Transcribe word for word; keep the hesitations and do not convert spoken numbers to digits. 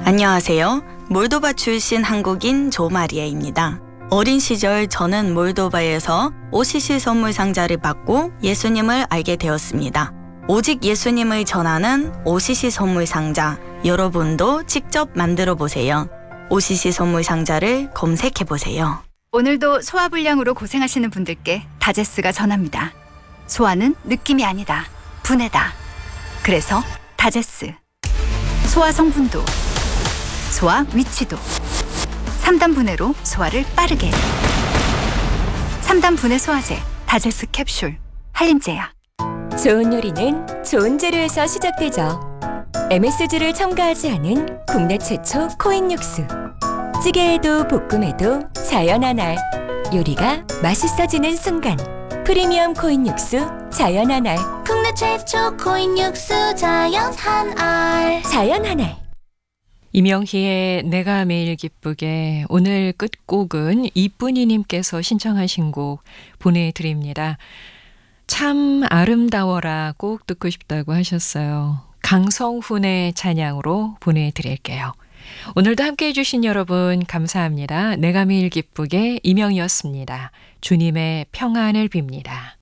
안녕하세요. 몰도바 출신 한국인 조마리아입니다. 어린 시절 저는 몰도바에서 오시시 선물 상자를 받고 예수님을 알게 되었습니다. 오직 예수님을 전하는 오시시 선물 상자, 여러분도 직접 만들어 보세요. 오시시 선물 상자를 검색해 보세요. 오늘도 소화불량으로 고생하시는 분들께 다제스가 전합니다. 소화는 느낌이 아니다. 분해다. 그래서 다제스. 소화 성분도, 소화 위치도, 삼 단 분해로 소화를 빠르게. 삼 단 분해 소화제, 다제스 캡슐, 한림제약. 좋은 요리는 좋은 재료에서 시작되죠. 엠에스지를 첨가하지 않은 국내 최초 코인 육수. 찌개에도 볶음에도 자연 한알. 요리가 맛있어지는 순간. 프리미엄 코인 육수 자연 한알. 국내 최초 코인 육수 자연 한알. 자연 한알. 이명희의 내가 매일 기쁘게 오늘 끝곡은 이쁜이님께서 신청하신 곡 보내드립니다. 참 아름다워라 꼭 듣고 싶다고 하셨어요. 강성훈의 찬양으로 보내드릴게요. 오늘도 함께해 주신 여러분 감사합니다. 내가 매일 기쁘게 이명희였습니다. 주님의 평안을 빕니다.